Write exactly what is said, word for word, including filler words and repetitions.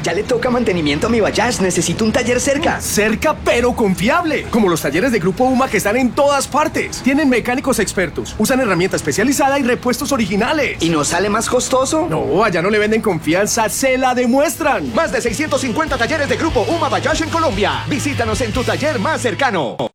Ya le toca mantenimiento a mi Bayash. Necesito un taller cerca. Cerca, pero confiable. Como los talleres de Grupo UMA que están en todas partes. Tienen mecánicos expertos, usan herramienta especializada y repuestos originales. ¿Y no sale más costoso? No, allá no le venden confianza, se la demuestran. Más de seiscientos cincuenta talleres de Grupo UMA Bayash en Colombia. Visítanos en tu taller más cercano.